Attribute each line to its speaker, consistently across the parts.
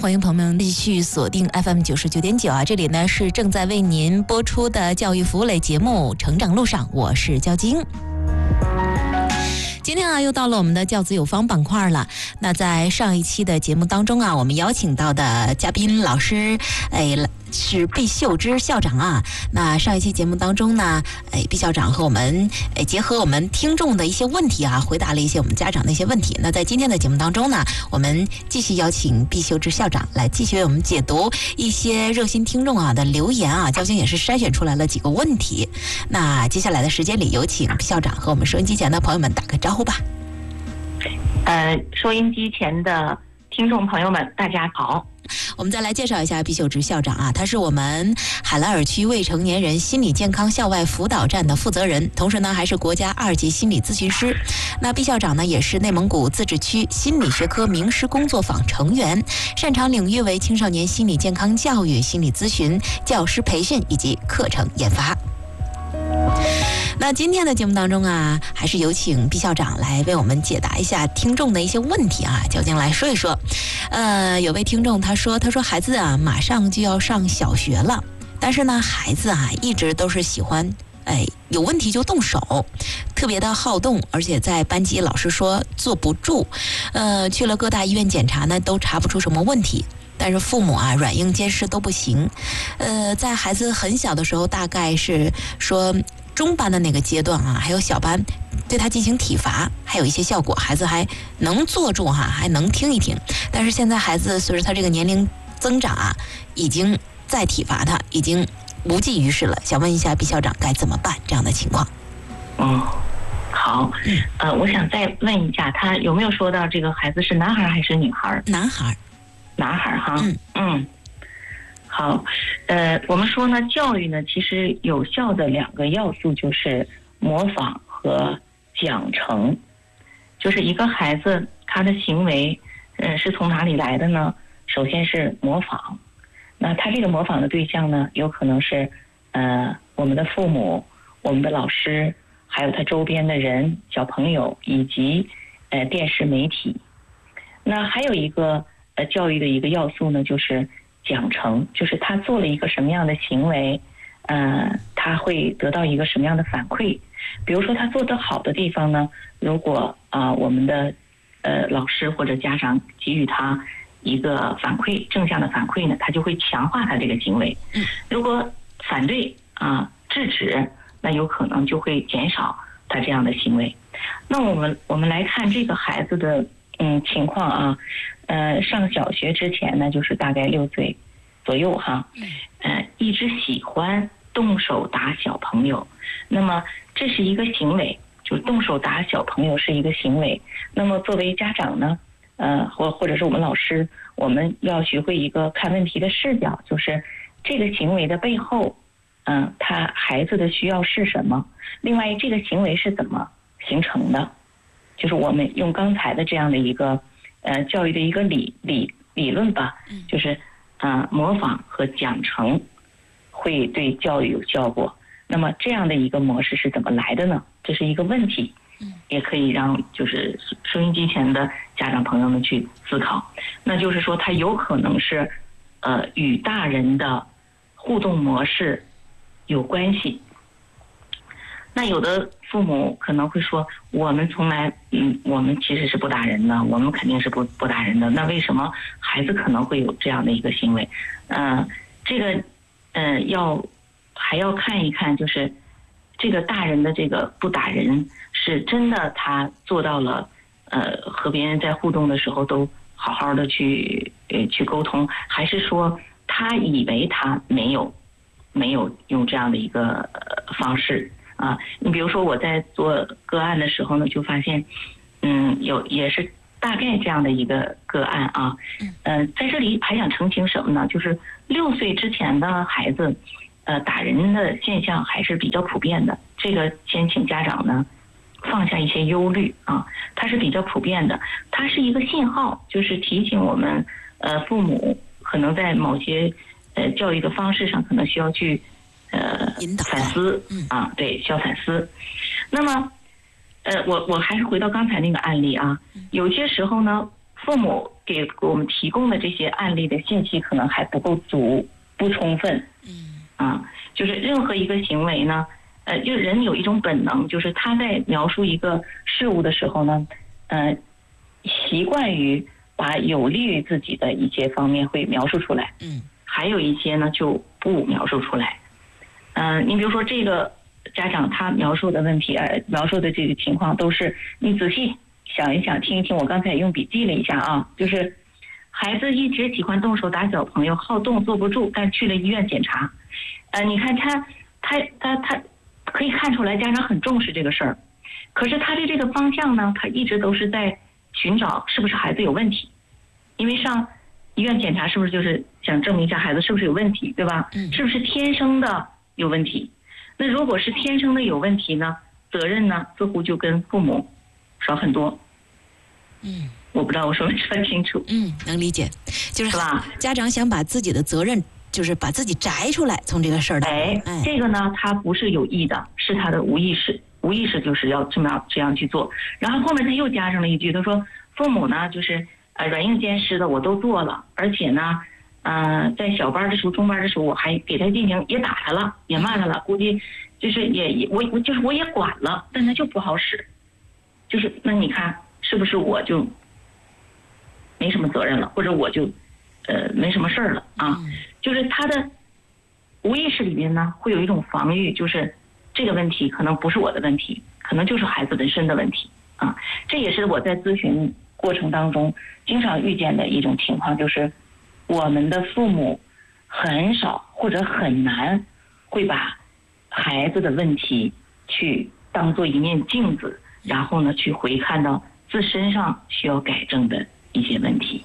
Speaker 1: 欢迎朋友们继续锁定 FM99.9啊，这里呢是正在为您播出的教育服务类节目《成长路上》，我是焦晶。今天啊，又到了我们的教子有方板块了。那在上一期的节目当中啊，我们邀请到的嘉宾老师，是毕秀芝校长啊。那上一期节目当中呢，毕校长和我们结合我们听众的一些问题啊，回答了一些我们家长的一些问题。那在今天的节目当中呢，我们继续邀请毕秀芝校长来继续为我们解读一些热心听众啊的留言啊，焦晶也是筛选出来了几个问题。那接下来的时间里，有请毕校长和我们收音机前的朋友们打个招呼吧。
Speaker 2: 收音机前的听众朋友们，大家好。
Speaker 1: 我们再来介绍一下毕秀芝校长啊，他是我们海拉尔区未成年人心理健康校外辅导站的负责人，同时呢还是国家2级心理咨询师。那毕校长呢也是内蒙古自治区心理学科名师工作坊成员，擅长领域为青少年心理健康教育、心理咨询、教师培训以及课程研发。那今天的节目当中啊，还是有请毕校长来为我们解答一下听众的一些问题啊，焦晶来说一说。有位听众他说孩子啊马上就要上小学了，但是呢孩子啊一直都是喜欢有问题就动手，特别的好动，而且在班级老师说坐不住，去了各大医院检查呢都查不出什么问题。但是父母啊软硬兼施都不行，在孩子很小的时候，大概是说中班的那个阶段啊，还有小班，对他进行体罚，还有一些效果，孩子还能坐住哈，还能听一听。但是现在孩子随着他这个年龄增长啊，已经在体罚他，已经无济于事了。想问一下毕校长该怎么办这样的情况？
Speaker 2: 好，我想再问一下，他有没有说到这个孩子是男孩还是女孩？
Speaker 1: 男孩。
Speaker 2: 男孩哈，好，我们说呢，教育呢，其实有效的2个要素就是模仿和奖惩。就是一个孩子他的行为，是从哪里来的呢？首先是模仿，那他这个模仿的对象呢，有可能是我们的父母、我们的老师，还有他周边的人、小朋友以及电视媒体。那还有一个教育的一个要素呢，就是奖惩，就是他做了一个什么样的行为，他会得到一个什么样的反馈。比如说他做得好的地方呢，如果我们的老师或者家长给予他一个反馈，正向的反馈呢，他就会强化他这个行为。如果反对制止，那有可能就会减少他这样的行为。那我们来看这个孩子的情况啊，上小学之前呢，就是大概6岁左右哈，一直喜欢动手打小朋友。那么这是一个行为，就动手打小朋友是一个行为。那么作为家长呢，或者是我们老师，我们要学会一个看问题的视角，就是这个行为的背后，他孩子的需要是什么？另外，这个行为是怎么形成的？就是我们用刚才的这样的一个教育的一个理论吧，就是模仿和奖惩会对教育有效果。那么这样的一个模式是怎么来的呢？这是一个问题，也可以让就是收音机前的家长朋友们去思考。那就是说，它有可能是与大人的互动模式有关系。那有的父母可能会说，我们从来我们其实是不打人的，我们肯定是不打人的，那为什么孩子可能会有这样的一个行为？这个还要看一看，就是这个大人的这个不打人是真的他做到了和别人在互动的时候都好好的去沟通，还是说他以为他没有用这样的一个方式你比如说我在做个案的时候呢，就发现也是大概这样的一个个案啊。在这里还想澄清什么呢？就是6岁之前的孩子打人的现象还是比较普遍的，这个先请家长呢放下一些忧虑它是比较普遍的，它是一个信号，就是提醒我们父母可能在某些教育的方式上可能需要去反思对，需要反思。那么我还是回到刚才那个案例有些时候呢， 父母给我们提供的这些案例的信息可能还不够足、不充分。就是任何一个行为呢，就人有一种本能，就是他在描述一个事物的时候呢，习惯于把有利于自己的一些方面会描述出来，还有一些呢就不描述出来。你比如说这个家长他描述的问题，描述的这个情况都是你仔细想一想、听一听，我刚才也用笔记了一下啊，就是孩子一直喜欢动手打小朋友，好动坐不住，但去了医院检查。你看他可以看出来家长很重视这个事儿，可是他的这个方向呢，他一直都是在寻找是不是孩子有问题，因为上医院检查是不是就是想证明一下孩子是不是有问题，对吧？是不是天生的有问题？那如果是天生的有问题呢，责任呢似乎就跟父母少很多。我不知道我说没说清楚。
Speaker 1: 能理解，就是
Speaker 2: 吧？
Speaker 1: 家长想把自己的责任，就是把自己摘出来，从这个事儿当中。
Speaker 2: 这个呢，他不是有意的，是他的无意识。无意识就是要这样去做。然后后面他又加上了一句，他说父母呢就是软硬兼施的我都做了，而且呢在小班的时候、中班的时候，我还给他进行也打他了，也骂他了，估计就是我也管了，但他就不好使。就是那你看是不是我就没什么责任了，或者我就没什么事儿了啊？就是他的无意识里面呢会有一种防御，就是这个问题可能不是我的问题，可能就是孩子本身的问题啊。这也是我在咨询过程当中经常遇见的一种情况，就是我们的父母很少或者很难会把孩子的问题去当做一面镜子，然后呢去回看到自身上需要改正的一些问题。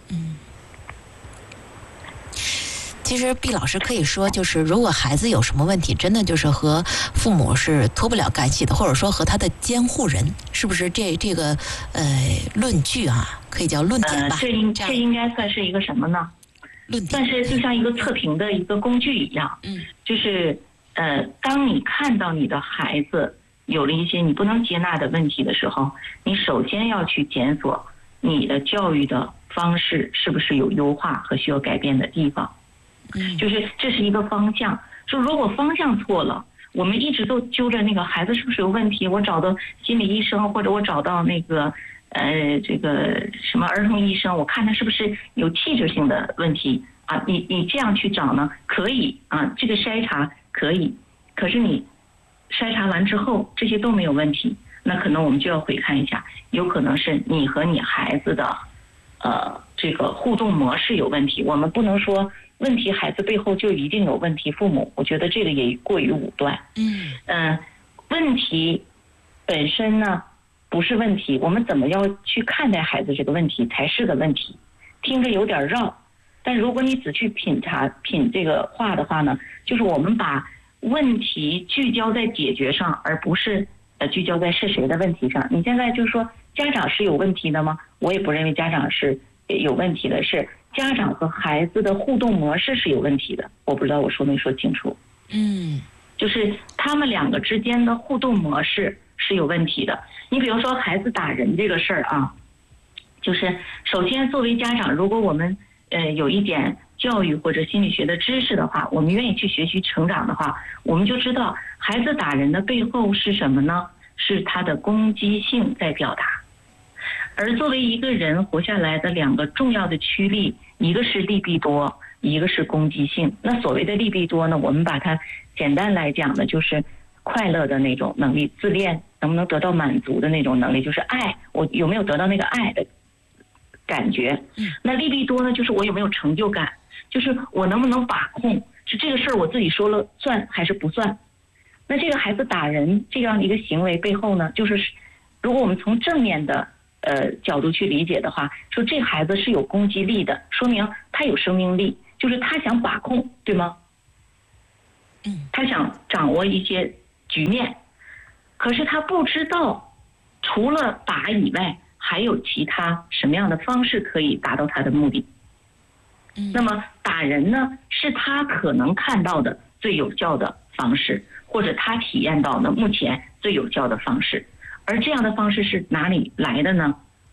Speaker 1: 其实毕老师可以说，就是如果孩子有什么问题，真的就是和父母是脱不了干系的，或者说和他的监护人，是不是这个论据啊，可以叫论点吧？
Speaker 2: 这应该算是一个什么呢？
Speaker 1: 论点，
Speaker 2: 算是就像一个测评的一个工具一样。就是当你看到你的孩子有了一些你不能接纳的问题的时候，你首先要去检索你的教育的方式是不是有优化和需要改变的地方。就是这是一个方向，说如果方向错了，我们一直都揪着那个孩子是不是有问题，我找到心理医生，或者我找到那个这个什么儿童医生，我看他是不是有器质性的问题啊？你这样去找呢，可以啊，这个筛查可以，可是你筛查完之后这些都没有问题，那可能我们就要回看一下，有可能是你和你孩子的这个互动模式有问题。我们不能说问题孩子背后就一定有问题父母，我觉得这个也过于武断。问题本身呢不是问题，我们怎么要去看待孩子这个问题才是个问题。听着有点绕，但如果你只去品这个话的话呢，就是我们把问题聚焦在解决上，而不是聚焦在是谁的问题上。你现在就说家长是有问题的吗？我也不认为家长是有问题的，是家长和孩子的互动模式是有问题的。我不知道我说没说清楚。就是他们两个之间的互动模式是有问题的。你比如说孩子打人这个事儿啊，就是首先作为家长，如果我们有一点教育或者心理学的知识的话，我们愿意去学习成长的话，我们就知道孩子打人的背后是什么呢？是他的攻击性在表达。而作为一个人活下来的两个重要的驱力，一个是利弊多，一个是攻击性。那所谓的利弊多呢，我们把它简单来讲呢，就是快乐的那种能力，自恋能不能得到满足的那种能力，就是爱，我有没有得到那个爱的感觉。那利弊多呢，就是我有没有成就感，就是我能不能把控，是这个事儿我自己说了算还是不算。那这个孩子打人这样一个行为背后呢，就是如果我们从正面的角度去理解的话，说这孩子是有攻击力的，说明他有生命力，就是他想把控，对吗？他想掌握一些局面，可是他不知道除了打以外还有其他什么样的方式可以达到他的目的。那么打人呢，是他可能看到的最有效的方式，或者他体验到的目前最有效的方式。而这样的方式是哪里来的呢？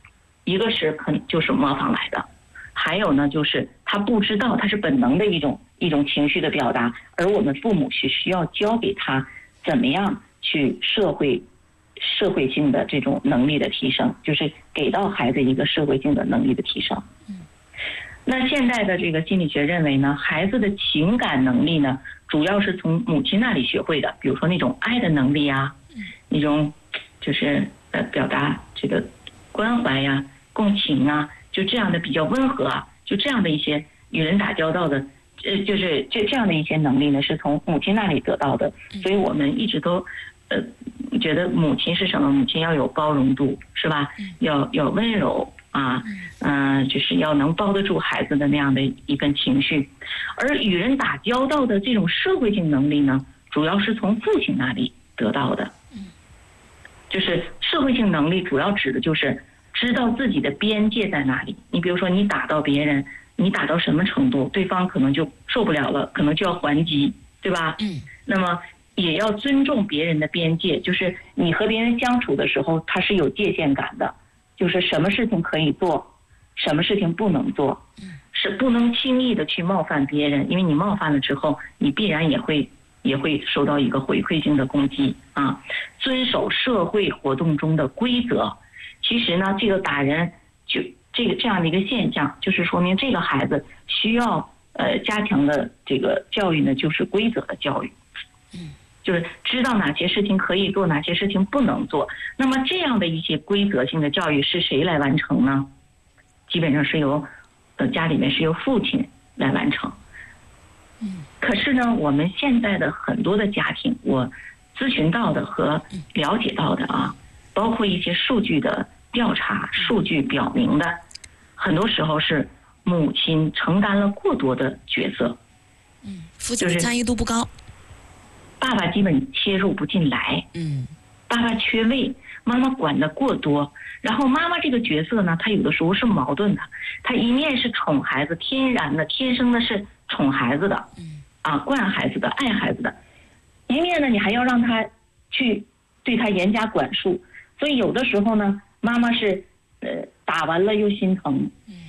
Speaker 2: 一个是就是模仿来的，还有呢就是他不知道，他是本能的一种情绪的表达，而我们父母是需要教给他怎么样去社会性的这种能力的提升，就是给到孩子一个社会性的能力的提升。那现在的这个心理学认为呢，孩子的情感能力呢，主要是从母亲那里学会的，比如说那种爱的能力啊，那种就是表达这个关怀呀、共情啊，就这样的比较温和啊，就这样的一些与人打交道的，就是这样的一些能力呢，是从母亲那里得到的。所以我们一直都觉得母亲是什么？母亲要有包容度，是吧？要温柔啊，就是要能包得住孩子的那样的一份情绪。而与人打交道的这种社会性能力呢，主要是从父亲那里得到的。就是社会性能力主要指的就是知道自己的边界在哪里。你比如说你打到别人，你打到什么程度，对方可能就受不了了，可能就要还击，对吧？那么也要尊重别人的边界，就是你和别人相处的时候，他是有界限感的，就是什么事情可以做，什么事情不能做，是不能轻易的去冒犯别人，因为你冒犯了之后，你必然也会受到一个回馈性的攻击啊。遵守社会活动中的规则，其实呢，这个打人就这样的一个现象，就是说明这个孩子需要加强的这个教育呢，就是规则的教育。就是知道哪些事情可以做，哪些事情不能做。那么这样的一些规则性的教育是谁来完成呢？基本上是由家里面是由父亲来完成。可是呢，我们现在的很多的家庭，我咨询到的和了解到的啊，包括一些数据的调查，数据表明的，很多时候是母亲承担了过多的角色，
Speaker 1: 父亲的参与度不高。
Speaker 2: 爸爸基本切入不进来，爸爸缺位，妈妈管得过多，然后妈妈这个角色呢，她有的时候是矛盾的，她一面是宠孩子，天然的、天生的是宠孩子的，惯孩子的、爱孩子的，一面呢，你还要让他去对他严加管束，所以有的时候呢，妈妈是打完了又心疼，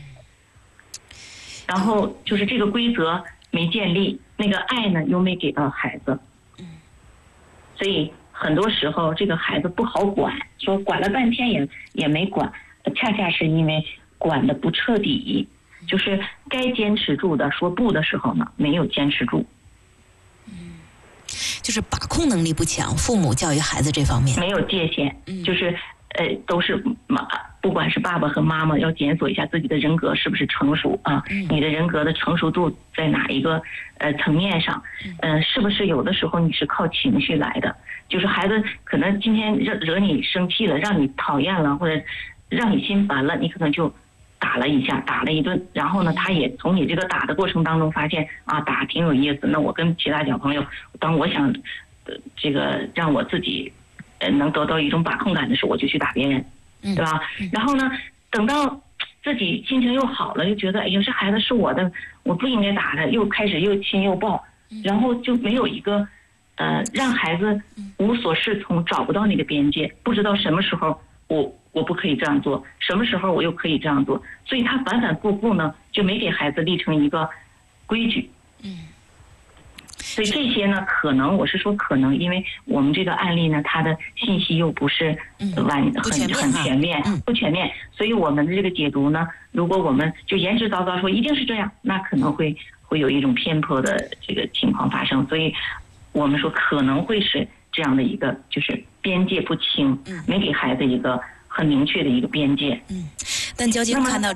Speaker 2: 然后就是这个规则没建立，那个爱呢又没给到孩子。所以很多时候这个孩子不好管，说管了半天也没管，恰恰是因为管的不彻底，就是该坚持住的说不的时候呢，没有坚持住。
Speaker 1: 就是把控能力不强，父母教育孩子这方面
Speaker 2: 没有界限，就是都是不管是爸爸和妈妈要检索一下自己的人格是不是成熟啊，你的人格的成熟度在哪一个层面上，是不是有的时候你是靠情绪来的，就是孩子可能今天惹你生气了，让你讨厌了，或者让你心烦了，你可能就打了一下，打了一顿，然后呢，他也从你这个打的过程当中发现啊，打挺有意思，那我跟其他小朋友，当我想这个让我自己能得到一种把控感的时候，我就去打别人，对吧？然后呢，等到自己心情又好了，又觉得哎呀，这孩子是我的，我不应该打他，又开始又亲又抱，然后就没有一个让孩子无所适从，找不到那个边界，不知道什么时候我不可以这样做，什么时候我又可以这样做，所以他反反复复呢，就没给孩子立成一个规矩。所以这些呢，可能我是说可能，因为我们这个案例呢，它的信息又不是很全面，不全面，所以我们的这个解读呢，如果我们就言之凿凿说一定是这样，那可能会有一种偏颇的这个情况发生，所以我们说可能会是这样的一个，就是边界不清，没给孩子一个很明确的一个边界。
Speaker 1: 但交接看到